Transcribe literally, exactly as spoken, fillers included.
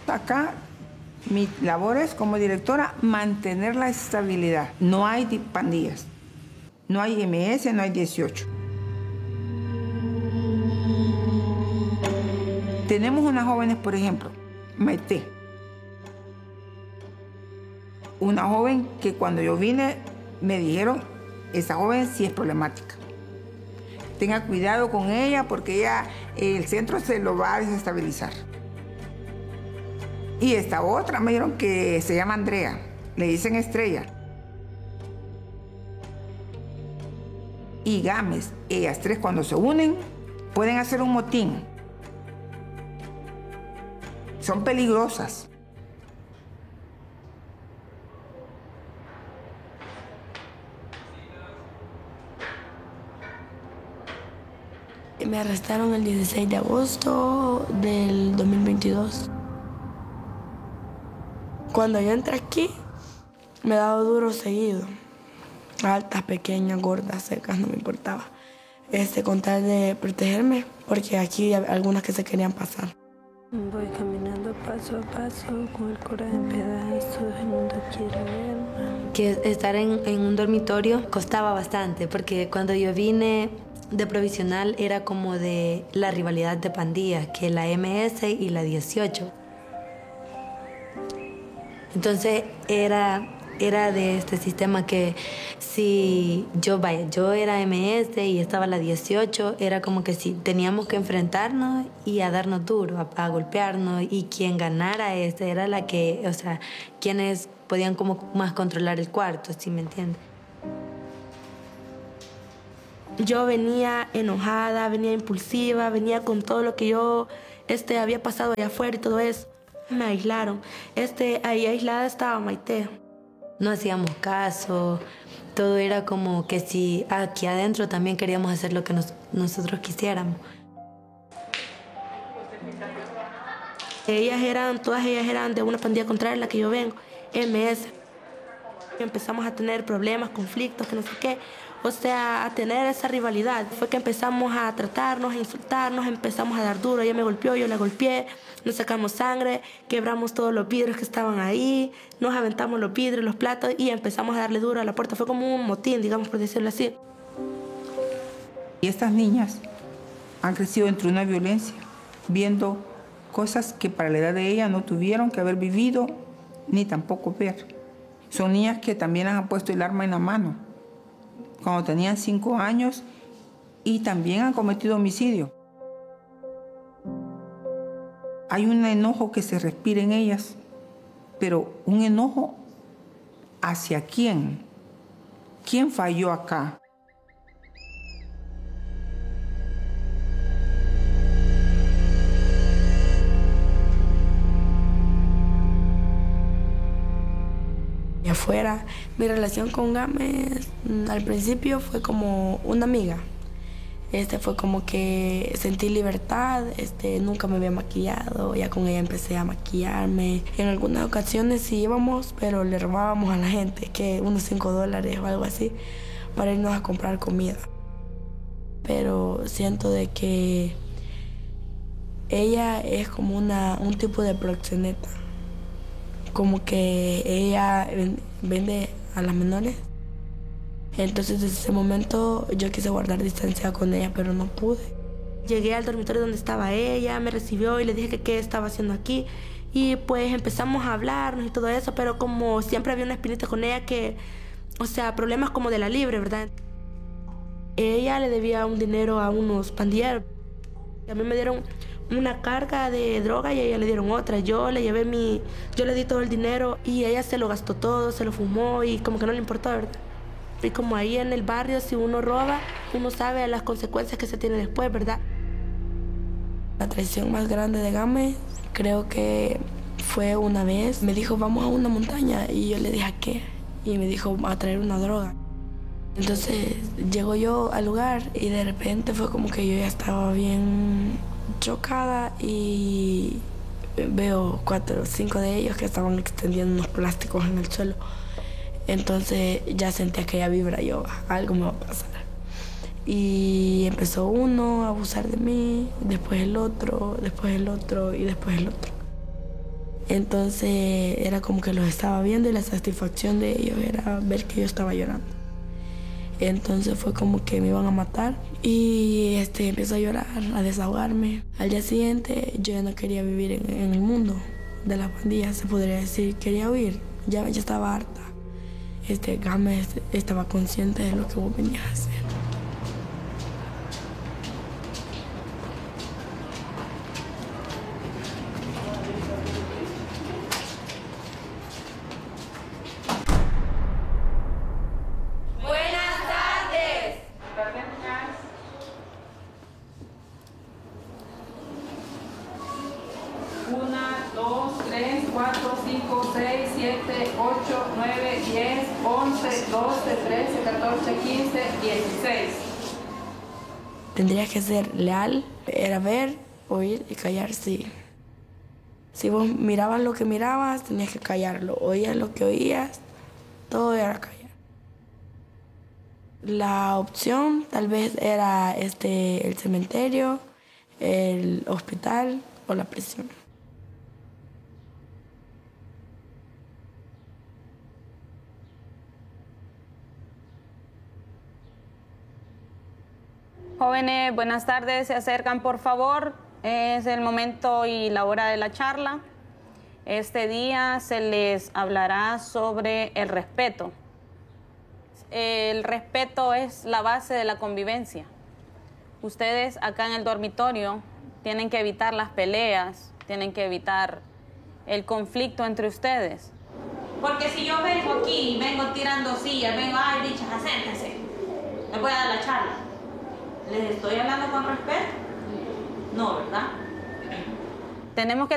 Acá mi labor es como directora mantener la estabilidad. No hay pandillas, no hay M S, no hay dieciocho. Tenemos unas jóvenes, por ejemplo, Maite. Una joven que cuando yo vine me dijeron, esa joven sí es problemática. Tenga cuidado con ella porque ella, el centro se lo va a desestabilizar. Y esta otra me dijeron que se llama Andrea, le dicen Estrella. Y Gámez, ellas tres cuando se unen pueden hacer un motín. Son peligrosas. Me arrestaron el dieciséis de agosto del dos mil veintidós. Cuando yo entré aquí, me he dado duro seguido. Altas, pequeñas, gordas, secas, no me importaba. Este, con tal de protegerme, porque aquí hay algunas que se querían pasar. Voy caminando paso a paso, con el corazón en pedazos, el mundo quiere verme. Que estar en, en un dormitorio costaba bastante, porque cuando yo vine de provisional era como de la rivalidad de pandillas, que la M S y la dieciocho. Entonces era, era de este sistema que si yo, vaya, yo era M S y estaba la dieciocho, era como que si teníamos que enfrentarnos y a darnos duro, a, a golpearnos, y quien ganara este era la que, o sea, quienes podían como más controlar el cuarto, ¿sí me entiendes? Yo venía enojada, venía impulsiva, venía con todo lo que yo este, había pasado allá afuera y todo eso. Me aislaron. Este, ahí aislada estaba Maite. No hacíamos caso, todo era como que si aquí adentro también queríamos hacer lo que nos, nosotros quisiéramos. Ellas eran, todas ellas eran de una pandilla contraria a la que yo vengo, M S. Empezamos a tener problemas, conflictos, que no sé qué. O sea, a tener esa rivalidad. Fue que empezamos a tratarnos, a insultarnos, empezamos a dar duro. Ella me golpeó, yo la golpeé, nos sacamos sangre, quebramos todos los vidrios que estaban ahí, nos aventamos los vidrios, los platos y empezamos a darle duro a la puerta. Fue como un motín, digamos, por decirlo así. Y estas niñas han crecido entre una violencia, viendo cosas que para la edad de ellas no tuvieron que haber vivido ni tampoco ver. Son niñas que también les han puesto el arma en la mano cuando tenían cinco años y también han cometido homicidio. Hay un enojo que se respira en ellas, pero un enojo ¿hacia quién? ¿Quién falló acá? Y afuera, mi relación con Gámez al principio fue como una amiga. Este fue como que sentí libertad, este, nunca me había maquillado, ya con ella empecé a maquillarme. En algunas ocasiones sí íbamos, pero le robábamos a la gente, que unos cinco dólares o algo así, para irnos a comprar comida. Pero siento de que ella es como una, un tipo de proxeneta. Como que ella vende a las menores. Entonces desde ese momento yo quise guardar distancia con ella, pero no pude. Llegué al dormitorio donde estaba ella, me recibió y le dije que qué estaba haciendo aquí. Y pues empezamos a hablarnos y todo eso, pero como siempre había una espinita con ella que, o sea, problemas como de la libre, ¿verdad? Ella le debía un dinero a unos pandilleros. A mí me dieron una carga de droga y a ella le dieron otra. Yo le llevé mi, yo le di todo el dinero y ella se lo gastó todo, se lo fumó y como que no le importó, ¿verdad? Y como ahí en el barrio, si uno roba, uno sabe las consecuencias que se tiene después, ¿verdad? La traición más grande de Gámez creo que fue una vez. Me dijo, vamos a una montaña. Y yo le dije, ¿a qué? Y me dijo, a traer una droga. Entonces llego yo al lugar y de repente fue como que yo ya estaba bien chocada y veo cuatro o cinco de ellos que estaban extendiendo unos plásticos en el suelo. Entonces ya sentí aquella vibra, yo, algo me va a pasar. Y empezó uno a abusar de mí, después el otro, después el otro y después el otro. Entonces era como que los estaba viendo y la satisfacción de ellos era ver que yo estaba llorando. Entonces fue como que me iban a matar y este, empecé a llorar, a desahogarme. Al día siguiente yo ya no quería vivir en, en el mundo de las pandillas, se podría decir. Quería huir, ya, ya estaba harta. Este, Gámez estaba consciente de lo que vos venías a hacer. Una, dos, tres, cuatro, cinco, seis, siete, ocho, nueve, diez, once, doce, trece, catorce, quince, dieciséis. Tendrías que ser leal, era ver, oír y callar, sí. Si vos mirabas lo que mirabas, tenías que callarlo. Oías lo que oías, todo era callar. La opción tal vez era este, el cementerio, el hospital o la prisión. Jóvenes, buenas tardes, se acercan por favor. Es el momento y la hora de la charla. Este día se les hablará sobre el respeto. El respeto es la base de la convivencia. Ustedes acá en el dormitorio tienen que evitar las peleas, tienen que evitar el conflicto entre ustedes. Porque si yo vengo aquí y vengo tirando sillas, vengo, ay, bichas, acérquense, les voy a dar la charla. ¿Les estoy hablando con respeto? No, ¿verdad? Tenemos que